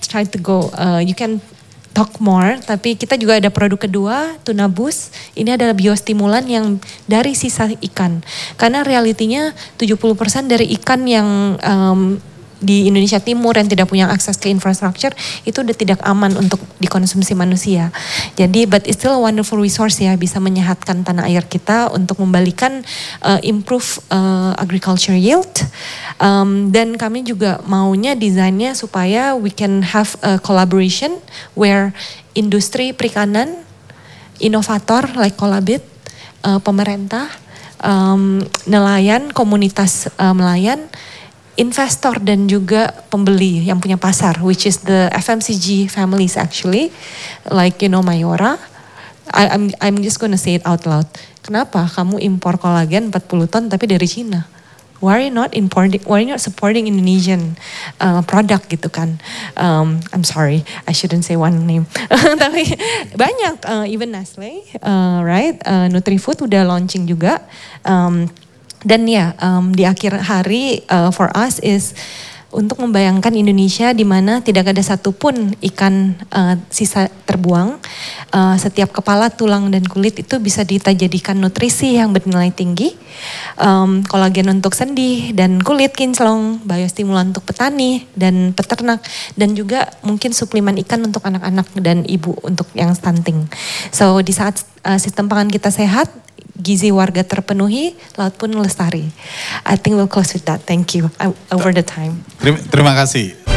try to go. You can talk more, tapi kita juga ada produk kedua, Tuna Boost. Ini adalah biostimulan yang dari sisa ikan. Karena realitinya 70% dari ikan yang di Indonesia Timur yang tidak punya akses ke infrastruktur itu udah tidak aman untuk dikonsumsi manusia. Jadi but it's still a wonderful resource ya, bisa menyehatkan tanah air kita untuk membalikan improve agriculture yield. Dan kami juga maunya desainnya supaya we can have a collaboration where industri perikanan, inovator like Colabit, pemerintah, nelayan, komunitas nelayan, investor dan juga pembeli yang punya pasar, which is the FMCG families actually, like Mayora. I'm just gonna say it out loud. Kenapa kamu impor kolagen 40 ton tapi dari Cina? Why are you not importing? Why are you not supporting Indonesian product gitu kan? I'm sorry, I shouldn't say one name. Tapi banyak, even Nestle, right? Nutrifood udah launching juga. Dan ya di akhir hari for us is untuk membayangkan Indonesia di mana tidak ada satupun ikan sisa terbuang. Setiap kepala, tulang dan kulit itu bisa jadikan nutrisi yang bernilai tinggi. Kolagen untuk sendi dan kulit kinclong, biostimulan untuk petani dan peternak, dan juga mungkin suplemen ikan untuk anak-anak dan ibu untuk yang stunting. So di saat sistem pangan kita sehat, gizi warga terpenuhi, laut pun lestari. I think we'll close with that. Thank you. Over the time. Terima kasih.